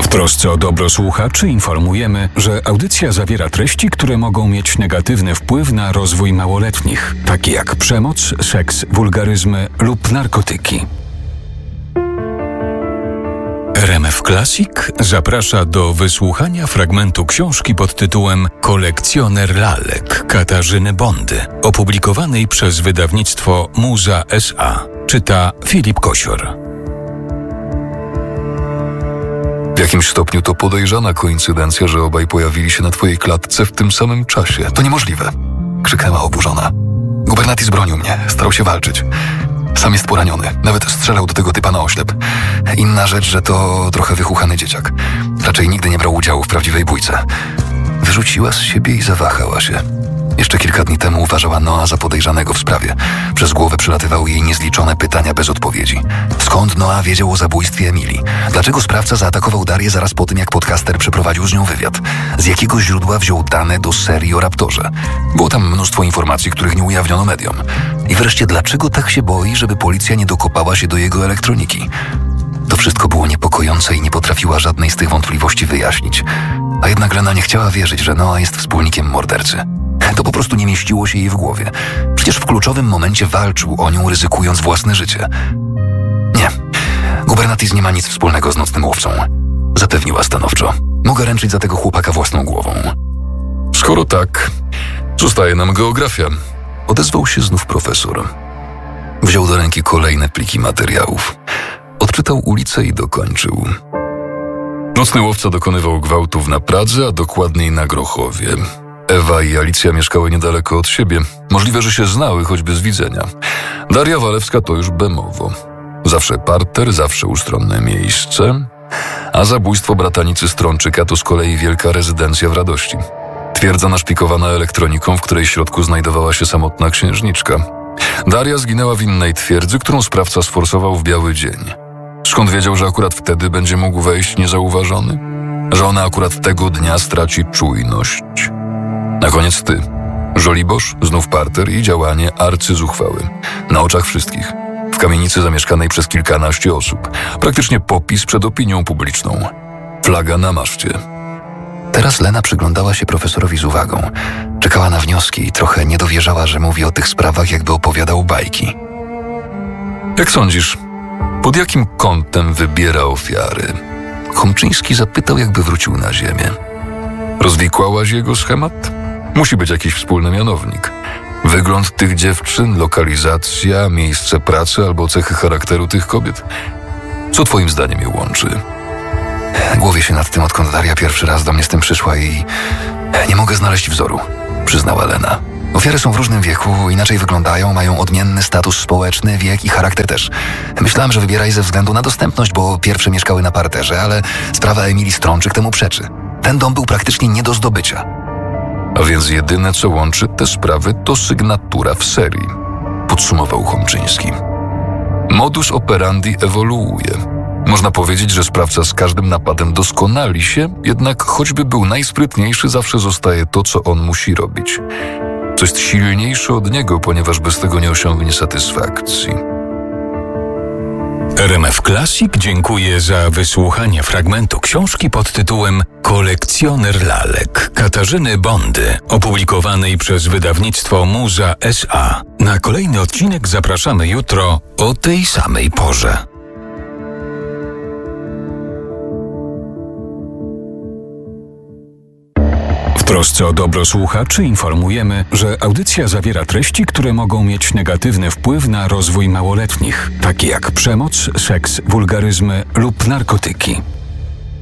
W trosce o dobro słuchaczy informujemy, że audycja zawiera treści, które mogą mieć negatywny wpływ na rozwój małoletnich, takie jak przemoc, seks, wulgaryzmy lub narkotyki. RMF Classic zaprasza do wysłuchania fragmentu książki pod tytułem Kolekcjoner lalek Katarzyny Bondy, opublikowanej przez wydawnictwo Muza S.A. Czyta Filip Kosior. W jakimś stopniu to podejrzana koincydencja, że obaj pojawili się na twojej klatce w tym samym czasie. To niemożliwe! Krzyknęła oburzona. Gubernatis bronił mnie, starał się walczyć. Sam jest poraniony, nawet strzelał do tego typa na oślep. Inna rzecz, że to trochę wychuchany dzieciak. Raczej nigdy nie brał udziału w prawdziwej bójce. Wyrzuciła z siebie i zawahała się. Jeszcze kilka dni temu uważała Noa za podejrzanego w sprawie. Przez głowę przelatywały jej niezliczone pytania bez odpowiedzi. Skąd Noa wiedział o zabójstwie Emilii? Dlaczego sprawca zaatakował Darię zaraz po tym, jak podcaster przeprowadził z nią wywiad? Z jakiego źródła wziął dane do serii o Raptorze? Było tam mnóstwo informacji, których nie ujawniono mediom. I wreszcie, dlaczego tak się boi, żeby policja nie dokopała się do jego elektroniki? To wszystko było niepokojące i nie potrafiła żadnej z tych wątpliwości wyjaśnić. A jednak Lena nie chciała wierzyć, że Noa jest wspólnikiem mordercy. To po prostu nie mieściło się jej w głowie. Przecież w kluczowym momencie walczył o nią, ryzykując własne życie. Nie. Gubernatis nie ma nic wspólnego z nocnym łowcą. Zapewniła stanowczo. Mogę ręczyć za tego chłopaka własną głową. Skoro tak, zostaje nam geografia. Odezwał się znów profesor. Wziął do ręki kolejne pliki materiałów. Odczytał ulicę i dokończył. Nocny łowca dokonywał gwałtów na Pradze, a dokładniej na Grochowie. Ewa i Alicja mieszkały niedaleko od siebie. Możliwe, że się znały, choćby z widzenia. Daria Walewska to już Bemowo. Zawsze parter, zawsze ustronne miejsce. A zabójstwo bratanicy Strączyka to z kolei wielka rezydencja w Radości. Twierdza naszpikowana elektroniką, w której środku znajdowała się samotna księżniczka. Daria zginęła w innej twierdzy, którą sprawca sforsował w biały dzień. Skąd wiedział, że akurat wtedy będzie mógł wejść niezauważony? Że ona akurat tego dnia straci czujność? Na koniec ty. Żoliborz, znów parter i działanie arcyzuchwały. Na oczach wszystkich. W kamienicy zamieszkanej przez kilkanaście osób. Praktycznie popis przed opinią publiczną. Flaga na maszcie. Teraz Lena przyglądała się profesorowi z uwagą. Czekała na wnioski i trochę nie dowierzała, że mówi o tych sprawach, jakby opowiadał bajki. Jak sądzisz, pod jakim kątem wybiera ofiary? Chomczyński zapytał, jakby wrócił na ziemię. Rozwikłałaś jego schemat? Musi być jakiś wspólny mianownik. Wygląd tych dziewczyn, lokalizacja, miejsce pracy albo cechy charakteru tych kobiet. Co twoim zdaniem je łączy? Głowię się nad tym, odkąd Daria pierwszy raz do mnie z tym przyszła i nie mogę znaleźć wzoru, przyznała Lena. Ofiary są w różnym wieku, inaczej wyglądają, mają odmienny status społeczny, wiek i charakter też. Myślałam, że wybieraj ze względu na dostępność, bo pierwsze mieszkały na parterze, ale sprawa Emilii Strączyk temu przeczy. Ten dom był praktycznie nie do zdobycia. A więc jedyne, co łączy te sprawy, to sygnatura w serii, podsumował Chomczyński. Modus operandi ewoluuje. Można powiedzieć, że sprawca z każdym napadem doskonali się, jednak choćby był najsprytniejszy, zawsze zostaje to, co on musi robić. Co jest silniejsze od niego, ponieważ bez tego nie osiągnie satysfakcji. RMF Classic dziękuję za wysłuchanie fragmentu książki pod tytułem Kolekcjoner lalek Katarzyny Bondy, opublikowanej przez wydawnictwo Muza S.A. Na kolejny odcinek zapraszamy jutro o tej samej porze. W trosce o dobro słuchaczy informujemy, że audycja zawiera treści, które mogą mieć negatywny wpływ na rozwój małoletnich, takie jak przemoc, seks, wulgaryzmy lub narkotyki.